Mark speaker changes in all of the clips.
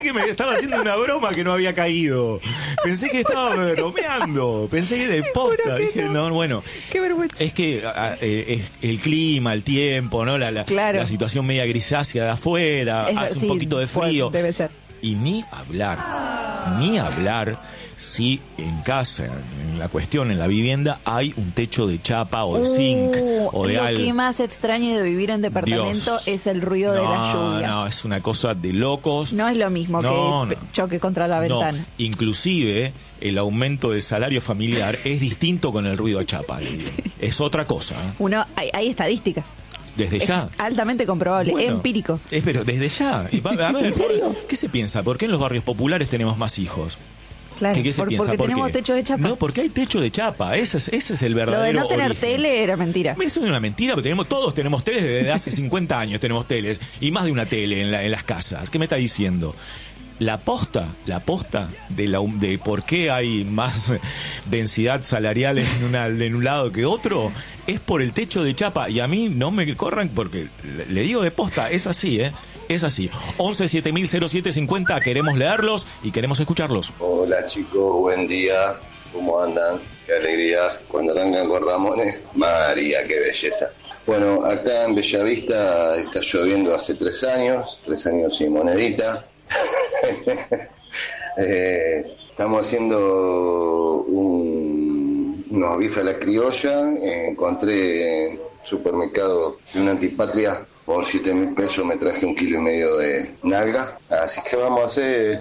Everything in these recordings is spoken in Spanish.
Speaker 1: que me estaba haciendo una broma que no había caído. Pensé que estaba bromeando. Pensé que de posta. Dije, no, bueno.
Speaker 2: Qué vergüenza.
Speaker 1: Es que es el clima, el tiempo, ¿no? La situación media grisácea de afuera. Hace un poquito de frío.
Speaker 2: Debe ser.
Speaker 1: Y ni hablar si en casa, en la vivienda, hay un techo de chapa o de zinc o de algo.
Speaker 2: Lo que más extraño de vivir en departamento es el ruido de la lluvia.
Speaker 1: No, es una cosa de locos.
Speaker 2: No es lo mismo que choque contra la ventana.
Speaker 1: Inclusive el aumento del salario familiar es distinto con el ruido a chapa. Sí. Es otra cosa.
Speaker 2: Hay estadísticas.
Speaker 1: Desde ya.
Speaker 2: Es altamente comprobable, empírico.
Speaker 1: Pero desde ya. A ver,
Speaker 2: ¿en serio?
Speaker 1: ¿Qué se piensa? ¿Por qué en los barrios populares tenemos más hijos?
Speaker 2: Claro,
Speaker 1: ¿Qué se piensa?
Speaker 2: Porque tenemos techo de chapa.
Speaker 1: No, porque hay techo de chapa. Ese es el verdadero
Speaker 2: Lo de no tener
Speaker 1: origen.
Speaker 2: tele era mentira.
Speaker 1: Eso es una mentira, porque todos tenemos teles desde hace 50 años. Tenemos teles. Y más de una tele en las casas. ¿Qué me está diciendo? La posta de por qué hay más densidad salarial en un lado que otro es por el techo de chapa. Y a mí no me corran porque le digo de posta, es así, Es así. 11 7000 0750, queremos leerlos y queremos escucharlos.
Speaker 3: Hola chicos, buen día. ¿Cómo andan? Qué alegría cuando arrancan con Ramones. María, qué belleza. Bueno, acá en Bellavista está lloviendo hace 3 años sin monedita. Estamos haciendo unos bifes a la criolla. Encontré en supermercado de una antipatria. Por 7.000 pesos me traje 1,5 kilos de nalga. Así que vamos a hacer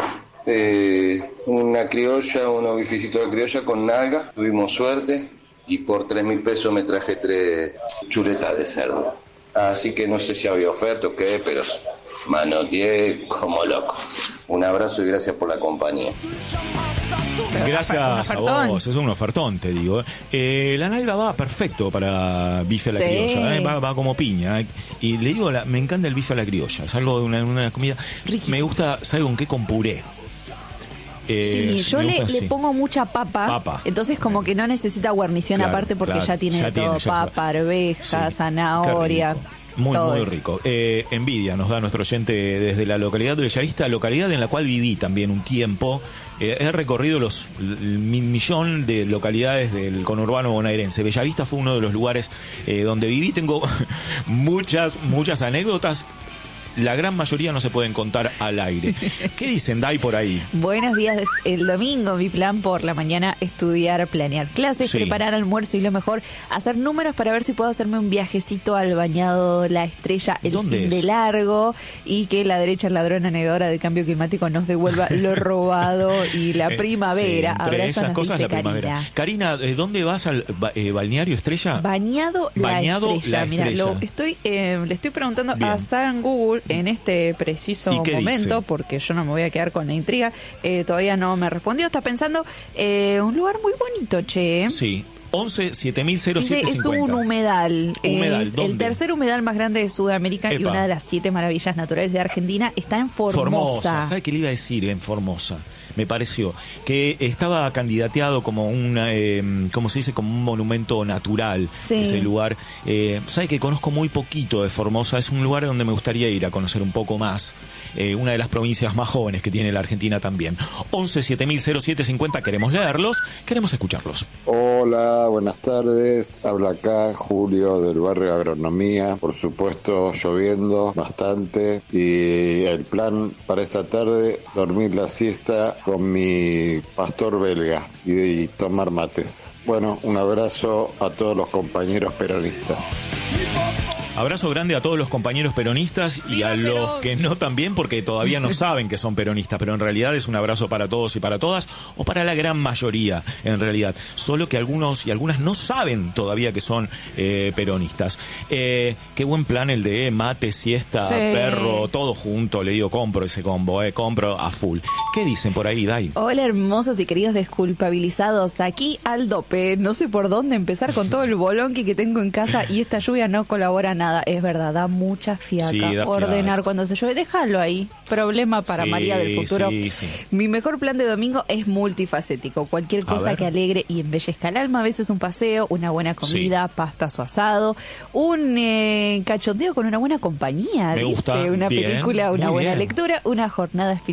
Speaker 3: una criolla, unos bifecitos de criolla con nalga. Tuvimos suerte. Y por 3.000 pesos me traje 3 chuletas de cerdo. Así que no sé si había oferta o qué, pero manoteé como loco. Un abrazo y gracias por la compañía.
Speaker 1: Gracias a vos, es un ofertón, te digo. La nalga va perfecto para bife a la criolla, va como piña. Y le digo, me encanta el bife a la criolla, es algo de una comida. Riquísimo. Me gusta, ¿sabes con qué? Con puré.
Speaker 2: Yo le pongo mucha papa, entonces como que no necesita guarnición aparte porque ya tiene todo, papa, arveja, zanahoria.
Speaker 1: Muy rico. Envidia nos da nuestro oyente desde la localidad de Bellavista, localidad en la cual viví también un tiempo. He recorrido el millón de localidades del conurbano bonaerense. Bellavista fue uno de los lugares donde viví. Tengo muchas anécdotas. La gran mayoría no se pueden contar al aire. ¿Qué dicen, Dai, por ahí?
Speaker 2: Buenos días. El domingo mi plan por la mañana, estudiar, planear clases, preparar almuerzo y lo mejor, hacer números para ver si puedo hacerme un viajecito al bañado La Estrella el fin de largo y que la derecha ladrona negadora del cambio climático nos devuelva lo robado y la primavera.
Speaker 1: Entre esas cosas la primavera. Karina, ¿dónde vas al balneario Estrella?
Speaker 2: Bañado La Estrella. Mira, le estoy preguntando a San Google en este preciso momento, porque yo no me voy a quedar con la intriga, todavía no me respondió, está pensando, un lugar muy bonito, che.
Speaker 1: Sí. 11 7000 0750.
Speaker 2: Es un humedal. Es
Speaker 1: ¿dónde?
Speaker 2: El tercer humedal más grande de Sudamérica y una de las 7 maravillas naturales de Argentina. Está en Formosa.
Speaker 1: ¿Sabe qué le iba a decir en Formosa? Me pareció que estaba candidateado como como se dice, como un monumento natural, ese lugar. ¿Sabe que conozco muy poquito de Formosa? Es un lugar donde me gustaría ir a conocer un poco más. Una de las provincias más jóvenes que tiene la Argentina también. 11 7000 0750, queremos leerlos, queremos escucharlos.
Speaker 4: Hola, buenas tardes. Habla acá Julio del barrio Agronomía. Por supuesto, lloviendo bastante. Y el plan para esta tarde, dormir la siesta con mi pastor belga y tomar mates. Bueno, un abrazo a todos los compañeros peronistas.
Speaker 1: Abrazo grande a todos los compañeros peronistas y a los que no también, porque todavía no saben que son peronistas, pero en realidad es un abrazo para todos y para todas, o para la gran mayoría, en realidad. Solo que algunos y algunas no saben todavía que son peronistas. Qué buen plan el de mate, siesta, perro, todo junto. Le digo, compro ese combo, compro a full. ¿Qué dicen por ahí, Dai?
Speaker 2: Hola, hermosos y queridos desculpabilizados. Aquí al dope. No sé por dónde empezar con todo el bolonqui que tengo en casa y esta lluvia no colabora nada. Es verdad, da mucha fiaca ordenar cuando se llueve. Déjalo ahí. Problema para María del futuro. Mi mejor plan de domingo es multifacético. Cualquier cosa que alegre y embellezca el alma. A veces un paseo, una buena comida, pastas o asado, un cachondeo con una buena compañía.
Speaker 1: Me gusta.
Speaker 2: Una película, una buena lectura, una jornada espiritual